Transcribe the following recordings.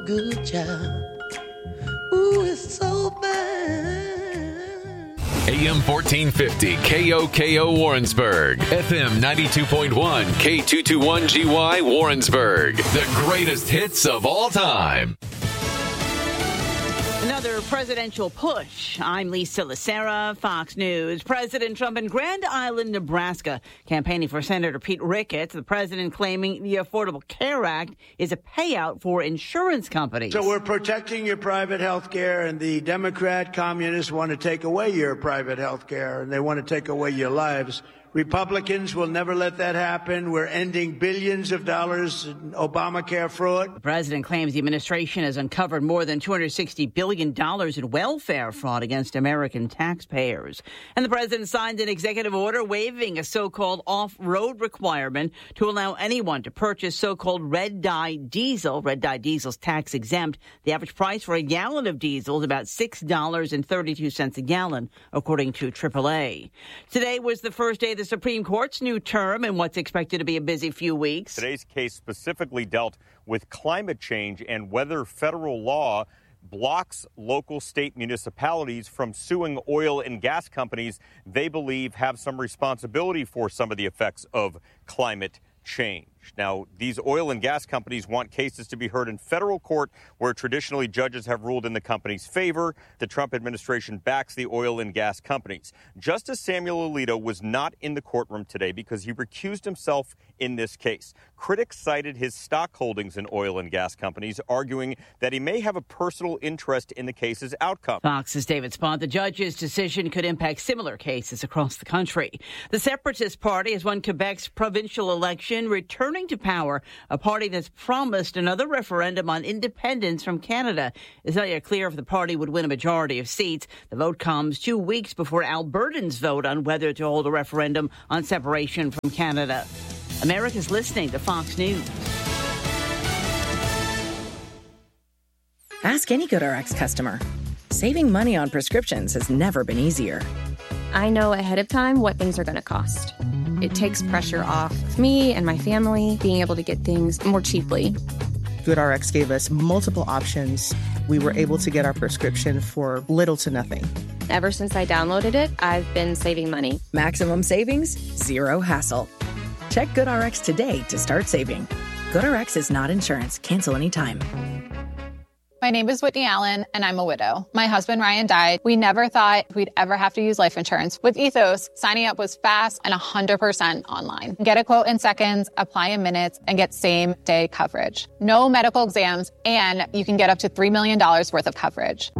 Good job. Ooh, it's so bad. AM 1450 KOKO Warrensburg, FM 92.1 K221GY Warrensburg. The greatest hits of all time. Another presidential push. I'm Lisa Lacera, Fox News. President Trump in Grand Island, Nebraska, campaigning for Senator Pete Ricketts. The president claiming the Affordable Care Act is a payout for insurance companies. So we're protecting your private health care, and the Democrat communists want to take away your private health care, and they want to take away your lives. Republicans will never let that happen. We're ending billions of dollars in Obamacare fraud. The president claims the administration has uncovered more than $260 billion in welfare fraud against American taxpayers. And the president signed an executive order waiving a so-called off-road requirement to allow anyone to purchase so-called red dye diesel. Red dye diesel's tax exempt. The average price for a gallon of diesel is about $6.32 a gallon, according to AAA. Today was the first day the Supreme Court's new term in what's expected to be a busy few weeks. Today's case specifically dealt with climate change and whether federal law blocks local state municipalities from suing oil and gas companies they believe have some responsibility for some of the effects of climate change. Now, these oil and gas companies want cases to be heard in federal court where traditionally judges have ruled in the company's favor. The Trump administration backs the oil and gas companies. Justice Samuel Alito was not in the courtroom today because he recused himself in this case. Critics cited his stock holdings in oil and gas companies, arguing that he may have a personal interest in the case's outcome. Fox's David Spaunt. The judge's decision could impact similar cases across the country. The Separatist Party has won Quebec's provincial election, returning to power, a party that's promised another referendum on independence from Canada. It's not yet clear if the party would win a majority of seats. The vote comes 2 weeks before Albertans vote on whether to hold a referendum on separation from Canada. America's listening to Fox News. Ask any GoodRx customer. Saving money on prescriptions has never been easier. I know ahead of time what things are going to cost. It takes pressure off me and my family being able to get things more cheaply. GoodRx gave us multiple options. We were able to get our prescription for little to nothing. Ever since I downloaded it, I've been saving money. Maximum savings, zero hassle. Check GoodRx today to start saving. GoodRx is not insurance. Cancel anytime. My name is Whitney Allen, and I'm a widow. My husband, Ryan, died. We never thought we'd ever have to use life insurance. With Ethos, signing up was fast and 100% online. Get a quote in seconds, apply in minutes, and get same-day coverage. No medical exams, and you can get up to $3 million worth of coverage.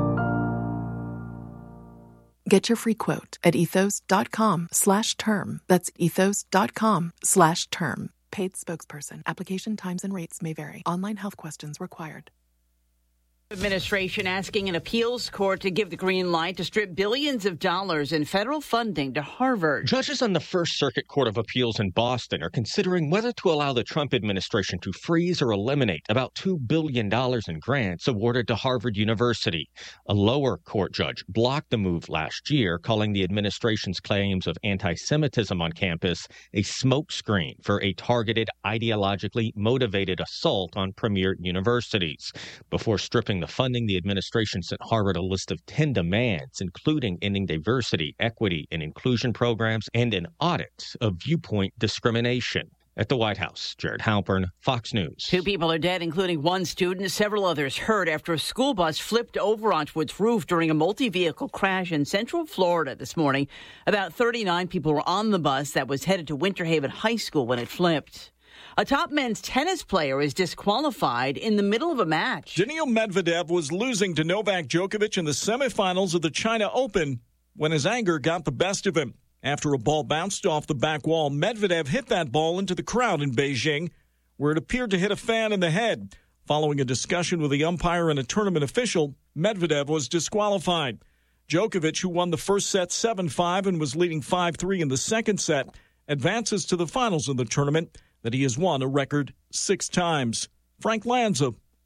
Get your free quote at ethos.com/term. That's ethos.com/term. Paid spokesperson. Application times and rates may vary. Online health questions required. Administration asking an appeals court to give the green light to strip billions of dollars in federal funding to Harvard. Judges on the First Circuit Court of Appeals in Boston are considering whether to allow the Trump administration to freeze or eliminate about $2 billion in grants awarded to Harvard University. A lower court judge blocked the move last year, calling the administration's claims of anti-Semitism on campus a smokescreen for a targeted, ideologically motivated assault on premier universities. Before stripping the funding, the administration sent Harvard a list of 10 demands, including ending diversity, equity, and inclusion programs and an audit of viewpoint discrimination. At the White House, Jared Halpern, Fox News. 2 people are dead, including 1 student. Several others hurt after a school bus flipped over onto its roof during a multi-vehicle crash in Central Florida this morning. About 39 people were on the bus that was headed to Winter Haven High School when it flipped. A top men's tennis player is disqualified in the middle of a match. Daniil Medvedev was losing to Novak Djokovic in the semifinals of the China Open when his anger got the best of him. After a ball bounced off the back wall, Medvedev hit that ball into the crowd in Beijing, where it appeared to hit a fan in the head. Following a discussion with the umpire and a tournament official, Medvedev was disqualified. Djokovic, who won the first set 7-5 and was leading 5-3 in the second set, advances to the finals of the tournament that he has won a record 6 times. Frank Lanza,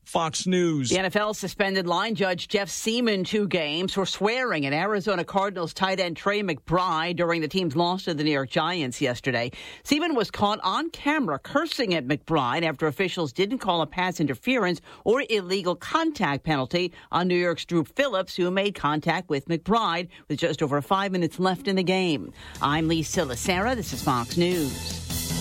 Fox News. The NFL suspended line judge Jeff Seaman 2 games for swearing at Arizona Cardinals tight end Trey McBride during the team's loss to the New York Giants yesterday. Seaman was caught on camera cursing at McBride after officials didn't call a pass interference or illegal contact penalty on New York's Drew Phillips, who made contact with McBride with just over 5 minutes left in the game. I'm Lisa Lacera. This is Fox News.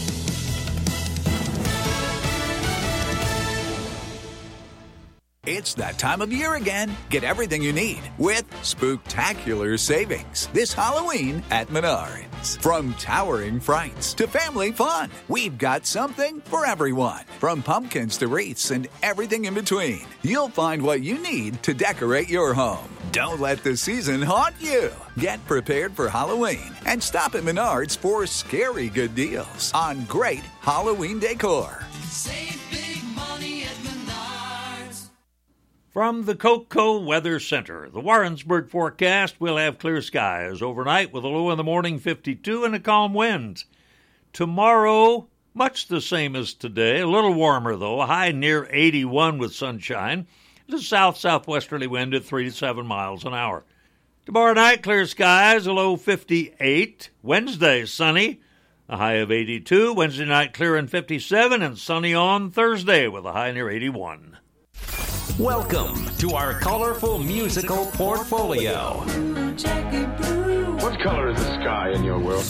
It's that time of year again. Get everything you need with spooktacular savings this Halloween at Menards. From towering frights to family fun, we've got something for everyone. From pumpkins to wreaths and everything in between, you'll find what you need to decorate your home. Don't let the season haunt you. Get prepared for Halloween and stop at Menards for scary good deals on great Halloween decor. Save big money at Menards. From the Coco Weather Center, the Warrensburg forecast will have clear skies overnight with a low in the morning 52 and a calm wind. Tomorrow, much the same as today, a little warmer though, a high near 81 with sunshine. The south-southwesterly wind at 3 to 7 miles an hour. Tomorrow night, clear skies, a low 58. Wednesday, sunny, a high of 82. Wednesday night, clear and 57, and sunny on Thursday with a high near 81. Welcome to our colorful musical portfolio. What color is the sky in your world?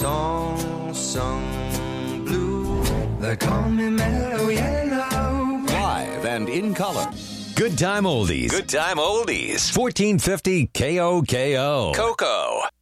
Song blue. They call me mellow yellow. Live and in color. Good time oldies. Good time oldies. 1450 KOKO. Coco.